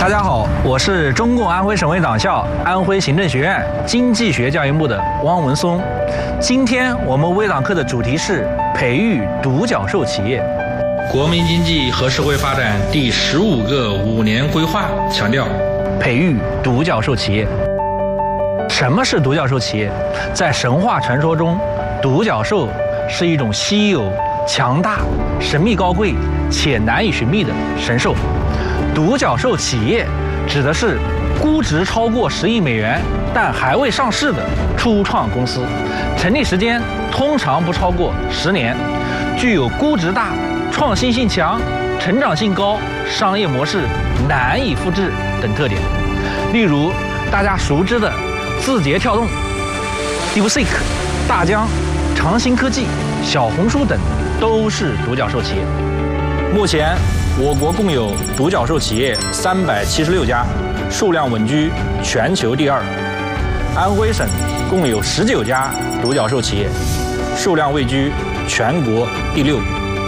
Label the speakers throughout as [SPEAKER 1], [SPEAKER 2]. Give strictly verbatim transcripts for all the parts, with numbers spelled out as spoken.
[SPEAKER 1] 大家好，我是中共安徽省委党校安徽行政学院经济学教研部的汪文松。今天我们微党课的主题是培育独角兽企业。
[SPEAKER 2] 国民经济和社会发展第十五个五年规划强调，
[SPEAKER 1] 培育独角兽企业。什么是独角兽企业？在神话传说中，独角兽是一种稀有、强大、神秘高贵且难以寻觅的神兽。独角兽企业指的是估值超过十亿美元但还未上市的初创公司，成立时间通常不超过十年，具有估值大、创新性强、成长性高、商业模式难以复制等特点。例如大家熟知的字节跳动、DeepSeek、大疆、长兴科技、小红书等都是独角兽企业。目前我国共有独角兽企业三百七十六家，数量稳居全球第二。安徽省共有十九家独角兽企业，数量位居全国第六。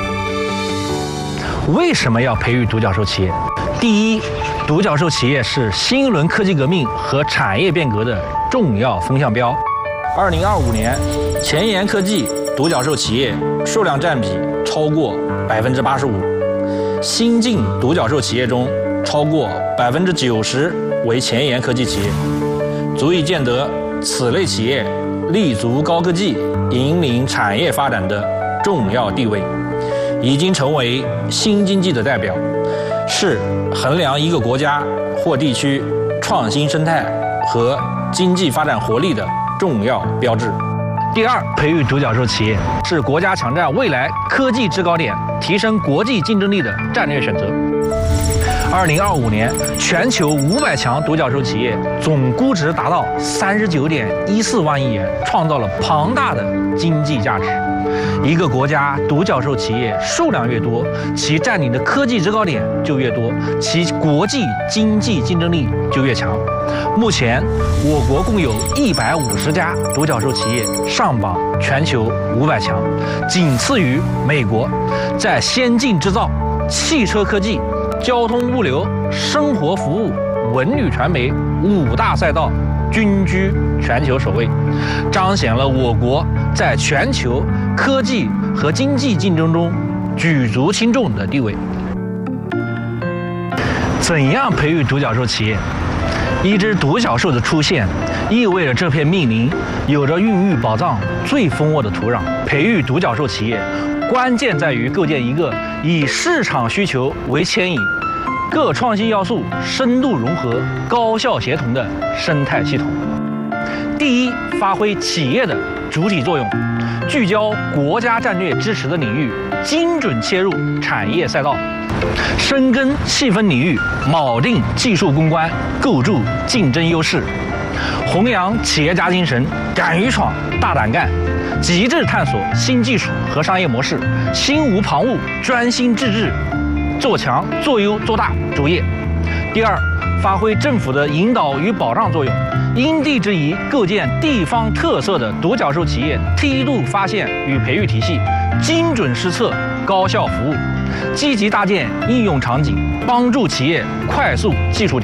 [SPEAKER 1] 为什么要培育独角兽企业？第一，独角兽企业是新一轮科技革命和产业变革的重要风向标。二零二五年，前沿科技独角兽企业数量占比超过百分之八十五。新进独角兽企业中，超过百分之九十为前沿科技企业，足以见得此类企业立足高科技、引领产业发展的重要地位，已经成为新经济的代表，是衡量一个国家或地区创新生态和经济发展活力的重要标志。第二，培育独角兽企业是国家抢占未来科技制高点、提升国际竞争力的战略选择。二零二五年，全球五百强独角兽企业总估值达到三十九点一四万亿元，创造了庞大的经济价值。一个国家独角兽企业数量越多，其占领的科技制高点就越多，其国际经济竞争力就越强。目前，我国共有一百五十家独角兽企业上榜全球五百强，仅次于美国。在先进制造、汽车科技、交通物流、生活服务、文旅传媒五大赛道均居全球首位，彰显了我国在全球科技和经济竞争中举足轻重的地位。怎样培育独角兽企业？一只独角兽的出现，意味着这片密林有着孕育宝藏最丰沃的土壤。培育独角兽企业，关键在于构建一个以市场需求为牵引、各创新要素深度融合、高效协同的生态系统。第一，发挥企业的主体作用，聚焦国家战略支持的领域，精准切入产业赛道，深耕细分领域，铆定技术攻关，构筑竞争优势，弘扬企业家精神，敢于闯，大胆干，极致探索新技术和商业模式，心无旁骛，专心致志，做强做优做大主业。第二，发挥政府的引导与保障作用，因地制宜构建地方特色的独角兽企业梯度发现与培育体系，精准施策，高效服务，积极搭建应用场景，帮助企业快速技术